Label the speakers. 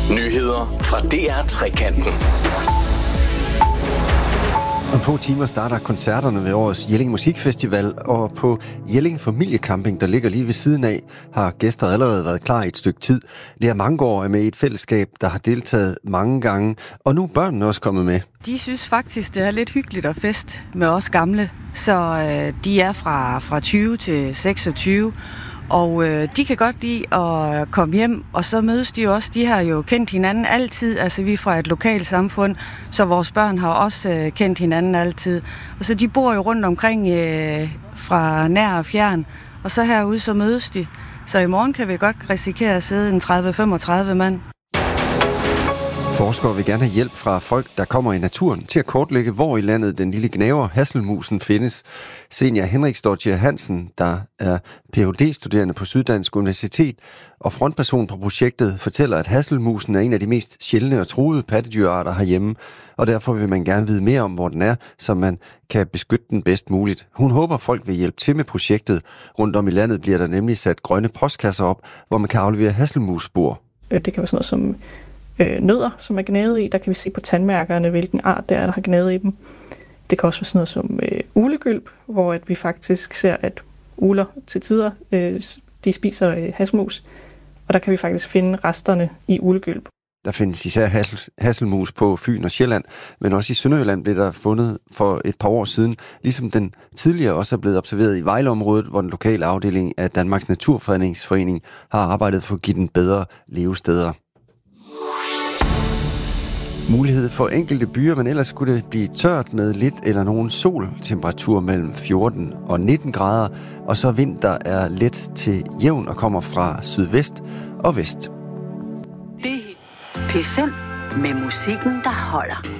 Speaker 1: Nyheder fra DR Trekanten.
Speaker 2: Om få timer starter koncerterne ved årets Jelling Musikfestival, og på Jelling Familiecamping, der ligger lige ved siden af, har gæster allerede været klar i et stykke tid. Lea Manggaard er med i et fællesskab, der har deltaget mange gange, og nu er børnene også kommet med.
Speaker 3: De synes faktisk, det er lidt hyggeligt at fest med os gamle, så de er fra 20 til 26, og de kan godt lide at komme hjem, og så mødes de også. De har jo kendt hinanden altid, altså vi er fra et lokalt samfund, så vores børn har også kendt hinanden altid. Og så de bor jo rundt omkring fra nær og fjern, og så herude så mødes de. Så i morgen kan vi godt risikere at sidde en 30-35 mand.
Speaker 2: Forskere vil gerne have hjælp fra folk, der kommer i naturen, til at kortlægge, hvor i landet den lille gnaver hasselmusen findes. Senior Henrik Stortier Hansen, der er Ph.D.-studerende på Syddansk Universitet og frontperson på projektet, fortæller, at hasselmusen er en af de mest sjældne og truede pattedyrarter herhjemme, og derfor vil man gerne vide mere om, hvor den er, så man kan beskytte den bedst muligt. Hun håber, folk vil hjælpe til med projektet. Rundt om i landet bliver der nemlig sat grønne postkasser op, hvor man kan aflevere hasselmusspor.
Speaker 4: Det kan være sådan noget som nødder, som er gnavet i. Der kan vi se på tandmærkerne, hvilken art der har gnavet i dem. Det kan også være sådan noget som uglegylp, hvor at vi faktisk ser, at ugler til tider de spiser hasselmus, og der kan vi faktisk finde resterne i uglegylp.
Speaker 2: Der findes især hasselmus på Fyn og Sjælland, men også i Sønderjylland blev der fundet for et par år siden, ligesom den tidligere også er blevet observeret i Vejleområdet, hvor den lokale afdeling af Danmarks Naturfredningsforening har arbejdet for at give den bedre levesteder. Mulighed for enkelte byer, men ellers skulle det blive tørt med lidt eller nogen sol. Temperatur mellem 14 og 19 grader, og så vind, der er let til jævn og kommer fra sydvest og vest.
Speaker 5: Det P5 med musikken, der holder.